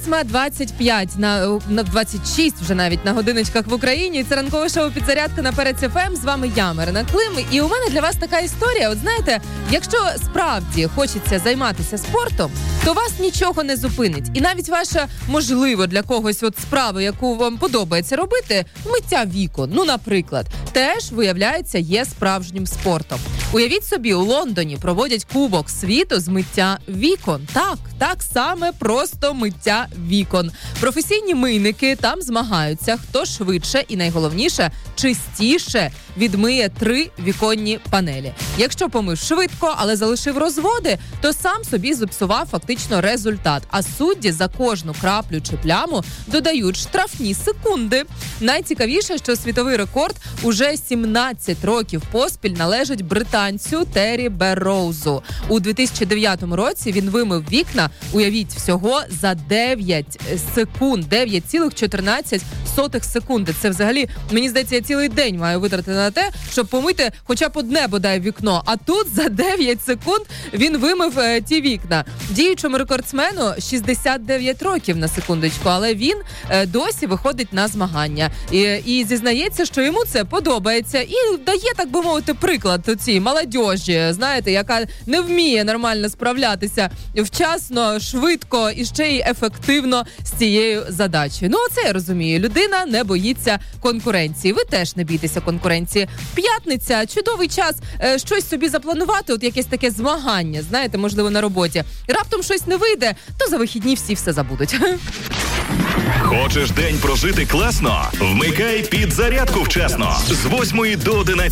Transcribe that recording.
8:25 на 26 вже навіть на годиночках в Україні. Це ранкове шоу «Підзарядка» на Перець ФМ. З вами я, Марина Клим. І у мене для вас така історія. От знаєте, якщо справді хочеться займатися спортом, то вас нічого не зупинить. І навіть ваша, можливо, для когось от справа, яку вам подобається робити, миття вікон, ну, наприклад, теж, виявляється, є справжнім спортом. Уявіть собі, у Лондоні проводять Кубок світу з миття вікон. Так саме просто миття вікон. Професійні мийники там змагаються, хто швидше і, найголовніше, чистіше відмиє 3 віконні панелі. Якщо помив швидко, але залишив розводи, то сам собі зіпсував фактично результат. А судді за кожну краплю чи пляму додають штрафні секунди. Найцікавіше, що світовий рекорд уже 17 років поспіль належить британцю Террі Берроузу. У 2009 році він вимив вікна, уявіть, всього за 9 секунд. 9,14 секунди. Це взагалі, мені здається, я цілий день маю витратити на те, щоб помити хоча б одне, бодай, вікно. А тут за 9 секунд він вимив ті вікна. Діючому рекордсмену 69 років, на секундочку, але він досі виходить на змагання. І зізнається, що йому це подобається. І дає, так би мовити, приклад цій молодіжі, знаєте, яка не вміє нормально справлятися вчасно, швидко і ще й ефективно з цією задачею. Ну, оце я розумію. Людина не боїться конкуренції. Ви теж не бійтеся конкуренції. П'ятниця, чудовий час щось собі запланувати, от якесь таке змагання, знаєте, можливо, на роботі. Раптом щось не вийде, то за вихідні всі все забудуть. Хочеш день прожити класно? Вмикай «Підзарядку» вчасно. З 8 до 11